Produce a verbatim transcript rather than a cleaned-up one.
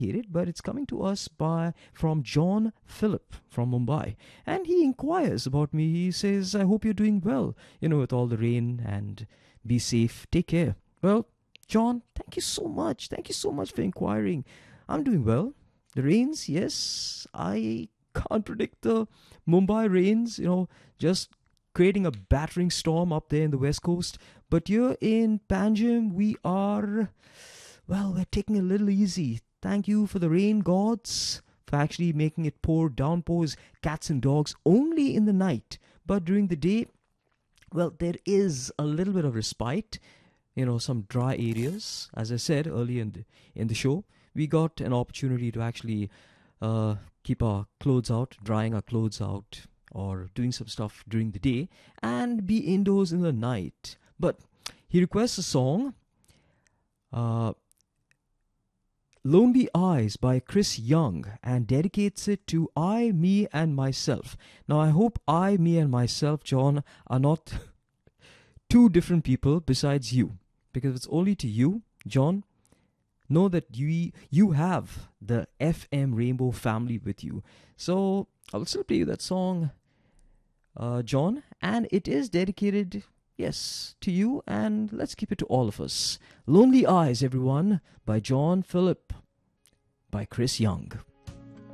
but it's coming to us by from John Philip from Mumbai. And he inquires about me. He says, I hope you're doing well, you know, with all the rain, and be safe. Take care. Well, John, thank you so much. Thank you so much for inquiring. I'm doing well. The rains, yes, I can't predict the Mumbai rains, you know, just creating a battering storm up there in the west coast. But here in Panjim, we are, well, we're taking it a little easy. Thank you for the rain gods for actually making it pour downpours, cats and dogs only in the night. But during the day, well, there is a little bit of respite, you know, some dry areas. As I said earlier in the, in the show, we got an opportunity to actually uh, keep our clothes out, drying our clothes out, or doing some stuff during the day, and be indoors in the night. But he requests a song, uh, Lonely Eyes by Chris Young, and dedicates it to I, Me and Myself. Now I hope I, Me and Myself, John, are not two different people besides you. Because if it's only to you, John, know that you, you have the F M Rainbow family with you. So I'll still play you that song, uh, John, and it is dedicated, yes, to you, and let's keep it to all of us. Lonely Eyes, everyone, by John Philip, by Chris Young.